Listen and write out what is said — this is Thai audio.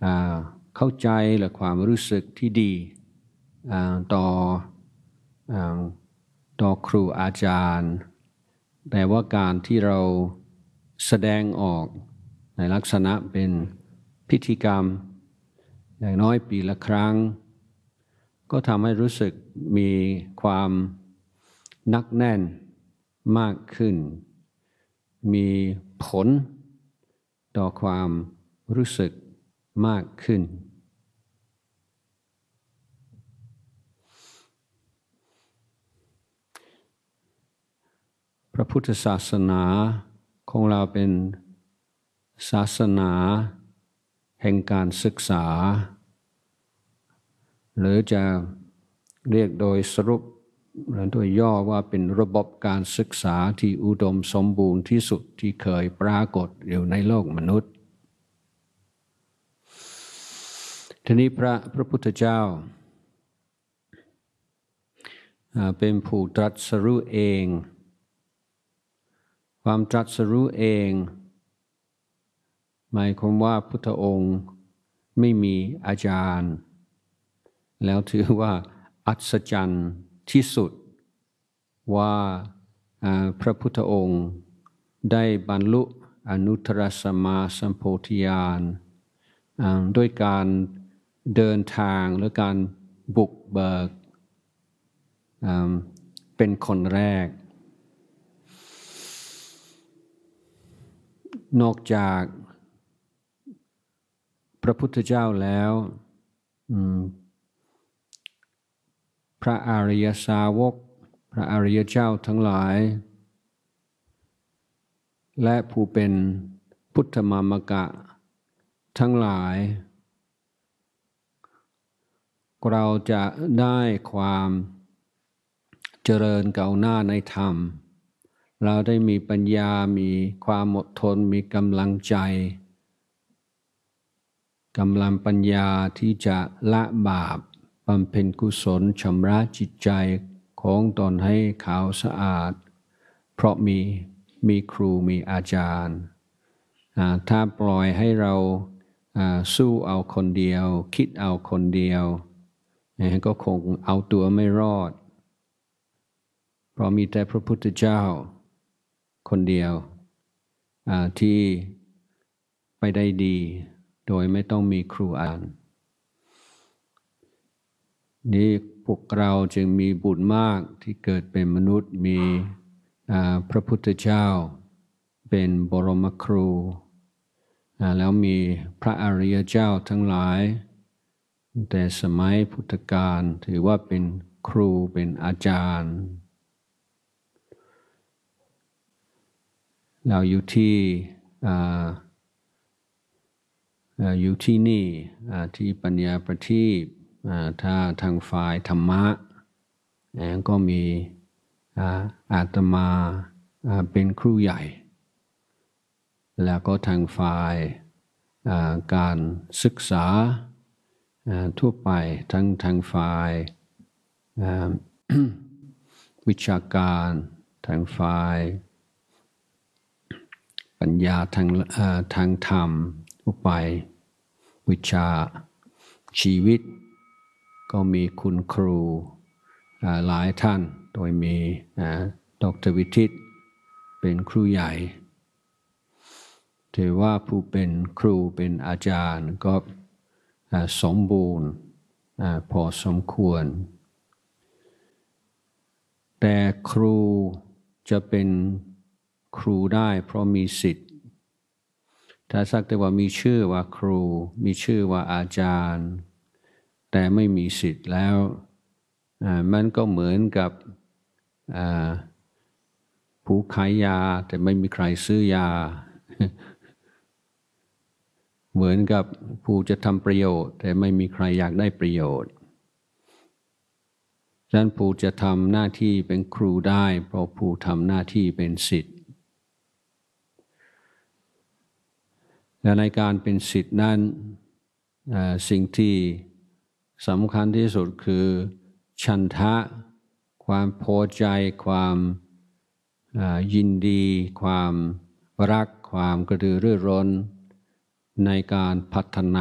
เข้าใจและความรู้สึกที่ดีต่อครูอาจารย์แต่ว่าการที่เราแสดงออกในลักษณะเป็นพิธีกรรมอย่างน้อยปีละครั้งก็ทำให้รู้สึกมีความหนักแน่นมากขึ้นมีผลต่อความรู้สึกมากขึ้นพระพุทธศาสนาของเราเป็นศาสนาแห่งการศึกษาหรือจะเรียกโดยสรุปหรือโดยย่อว่าเป็นระบบการศึกษาที่อุดมสมบูรณ์ที่สุดที่เคยปรากฏอยู่ในโลกมนุษย์ทีนี้พระพุทธเจ้าเป็นผู้ตรัสรู้เองความตรัสรู้เองหมายความว่าพุทธองค์ไม่มีอาจารย์แล้วถือว่าอัศจรรย์ที่สุดว่าพระพุทธองค์ได้บรรลุอนุตตรสัมมาสัมโพธิญาณด้วยการเดินทางและการบุกเบิกเป็นคนแรกนอกจากพระพุทธเจ้าแล้วพระอริยสาวกพระอริยเจ้าทั้งหลายและผู้เป็นพุทธมามกะทั้งหลายเราจะได้ความเจริญก้าวหน้าในธรรมเราได้มีปัญญามีความอดทนมีกำลังใจกำลังปัญญาที่จะละบาปบำเพ็ญกุศลชำระจิตใจของตนให้ขาวสะอาดเพราะมีครูมีอาจารย์ถ้าปล่อยให้เราสู้เอาคนเดียวคิดเอาคนเดียวก็คงเอาตัวไม่รอดเพราะมีแต่พระพุทธเจ้าคนเดียวที่ไปได้ดีโดยไม่ต้องมีครูอาจารย์นี่พวกเราจึงมีบุญมากที่เกิดเป็นมนุษย์มีพระพุทธเจ้าเป็นบรมครูแล้วมีพระอริยเจ้าทั้งหลายแต่สมัยพุทธกาลถือว่าเป็นครูเป็นอาจารย์เราอยู่ที่นี่ที่ปัญญาประทีปถ้าทางฝ่ายธรรมะก็มีอาตมาเป็นครูใหญ่แล้วก็ทางฝ่ายการศึกษาทั่วไปทั้งทางฝ่ายวิชาการทางฝ่ายปัญญาทางธรรมทั่วไปวิชาชีวิตก็มีคุณครูหลายท่านโดยมีดร.วิทิตเป็นครูใหญ่ถือว่าผู้เป็นครูเป็นอาจารย์ก็สมบูรณ์พอสมควรแต่ครูจะเป็นครูได้เพราะมีสิทธิ์ถ้าสักแต่ว่ามีชื่อว่าครูมีชื่อว่าอาจารย์แต่ไม่มีสิทธิ์แล้วมันก็เหมือนกับผู้ขายยาแต่ไม่มีใครซื้อยา เหมือนกับผู้จะทำประโยชน์แต่ไม่มีใครอยากได้ประโยชน์ฉะนั้นผู้จะทำหน้าที่เป็นครูได้เพราะผู้ทำหน้าที่เป็นศิษย์และในการเป็นศิษย์นั้นสิ่งที่สำคัญที่สุดคือฉันทะความพอใจความยินดีความรักความกระตือรือร้นในการพัฒนา